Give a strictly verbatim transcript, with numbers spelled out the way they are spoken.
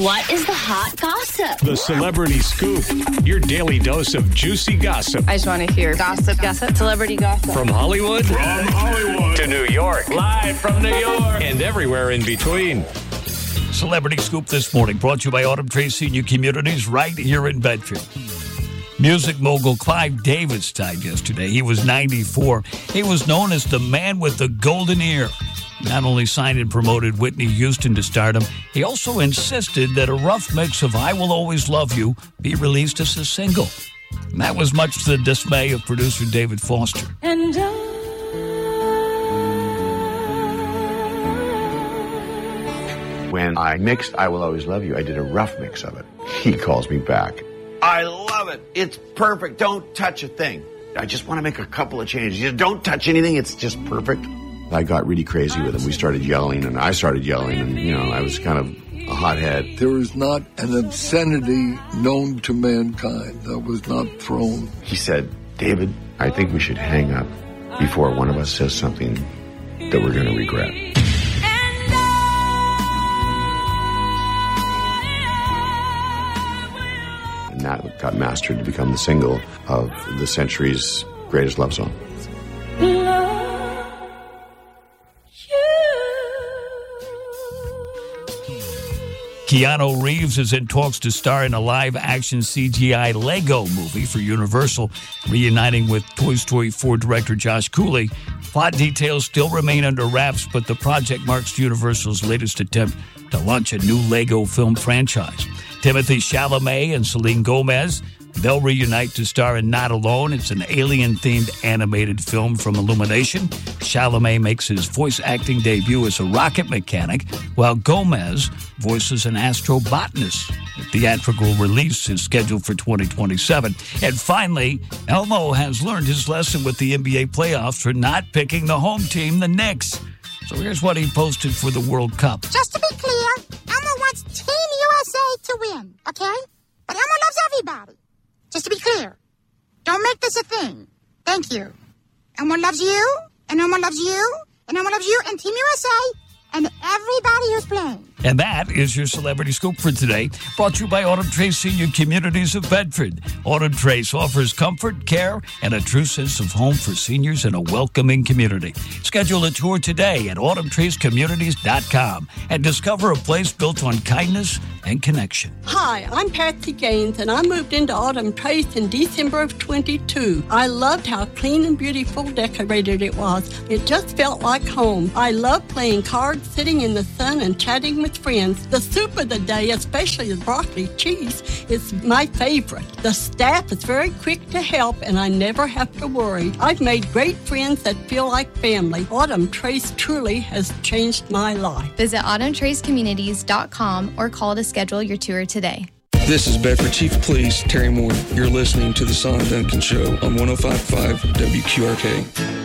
What is the hot gossip? The Celebrity Scoop, your daily dose of juicy gossip. I just want to hear gossip, gossip, celebrity gossip. From Hollywood, from Hollywood to New York, live from New York, and everywhere in between. Celebrity Scoop this morning brought to you by Autumn Trace Senior Communities right here in Bedford. Music mogul Clive Davis died yesterday. He was ninety-four. He was known as the man with the golden ear. Not only signed and promoted Whitney Houston to stardom, he also insisted that a rough mix of I Will Always Love You be released as a single. And that was much to the dismay of producer David Foster. And I, when I mixed I Will Always Love You, I did a rough mix of it. He calls me back. I love it. It's perfect. Don't touch a thing. I just want to make a couple of changes. You don't touch anything. It's just perfect. I got really crazy with him. We started yelling, and I started yelling, and, you know, I was kind of a hothead. There is not an obscenity known to mankind that was not thrown. He said, David, I think we should hang up before one of us says something that we're going to regret. And that got mastered to become the single of the century's greatest love song. Keanu Reeves is in talks to star in a live-action C G I Lego movie for Universal, reuniting with Toy Story four director Josh Cooley. Plot details still remain under wraps, but the project marks Universal's latest attempt to launch a new Lego film franchise. Timothée Chalamet and Selena Gomez, they'll reunite to star in Not Alone. It's an alien-themed animated film from Illumination. Chalamet makes his voice acting debut as a rocket mechanic, while Gomez voices an astrobotanist. The theatrical release is scheduled for twenty twenty-seven. And finally, Elmo has learned his lesson with the N B A playoffs for not picking the home team, the Knicks. So here's what he posted for the World Cup. Just to be clear, Elmo wants Team U S A to win, okay? But Elmo loves everybody. Just to be clear, don't make this a thing. Thank you. Elmo loves you, and Elmo loves you, and Elmo loves you, and Team U S A, and everybody who's playing. And that is your Celebrity Scoop for today, brought to you by Autumn Trace Senior Communities of Bedford. Autumn Trace offers comfort, care, and a true sense of home for seniors in a welcoming community. Schedule a tour today at autumn trace communities dot com and discover a place built on kindness and connection. Hi, I'm Patsy Gaines, and I moved into Autumn Trace in December of twenty-two. I loved how clean and beautiful decorated it was. It just felt like home. I love playing cards, sitting in the sun, and chatting with friends. The soup of the day, especially the broccoli cheese, is my favorite. The staff is very quick to help, and I never have to worry. I've made great friends that feel like family. Autumn Trace truly has changed my life. Visit autumn trace communities dot com or call to schedule your tour today. This is Bedford Chief of Police Terry Moore. You're listening to The Son Duncan Show on one oh five point five W Q R K.